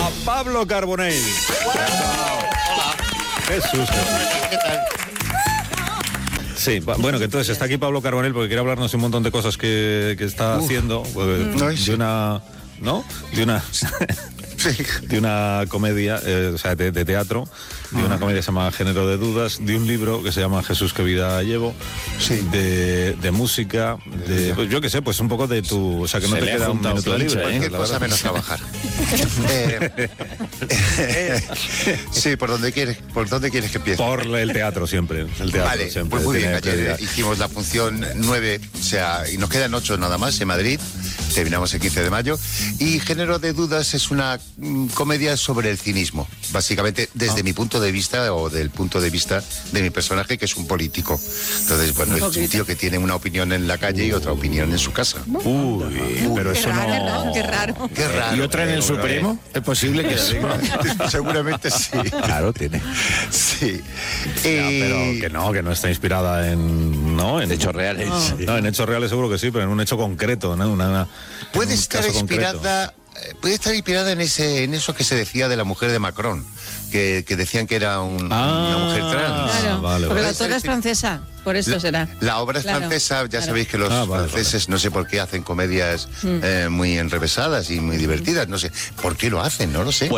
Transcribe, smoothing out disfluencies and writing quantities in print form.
a Pablo Carbonell. Hola. Jesús. ¿Qué tal? Sí, bueno, que entonces está aquí Pablo Carbonell porque quiere hablarnos de un montón de cosas que está haciendo. De una... ¿No? De una... de una comedia, o sea, de teatro, de una comedia que se llama Género de Dudas, de un libro que se llama Jesús, qué vida llevo, de música, pues yo qué sé, pues un poco de tu... O sea, que no te queda un minuto libre. Cualquier cosa menos trabajar. Sí, ¿por dónde quieres que empiece? Por el teatro siempre. El teatro Vale, siempre. pues muy bien, Tiene ayer hicimos la función 9, o sea, y nos quedan 8 nada más en Madrid, terminamos el 15 de mayo, y Género de Dudas es una comedia sobre el cinismo, básicamente desde mi punto de vista, o del punto de vista de mi personaje, que es un político. Entonces, bueno, es un tío que tiene una opinión en la calle y otra opinión en su casa. Pero eso no... Qué raro. Qué raro. ¿Y otra en el Supremo? ¿Es posible que sí? Seguramente sí. Claro, tiene. Sí. Pero que no está inspirada en Hechos reales. No, en hechos reales seguro que sí, pero en un hecho concreto, ¿no? Puede un estar caso inspirada en eso que se decía de la mujer de Macron, que decían que era una mujer trans. Claro, vale, porque vale. la autora es francesa, por eso será. La obra es Claro, francesa, ya sabéis que los franceses no sé por qué hacen comedias muy enrevesadas y muy divertidas, no sé por qué lo hacen, no lo sé.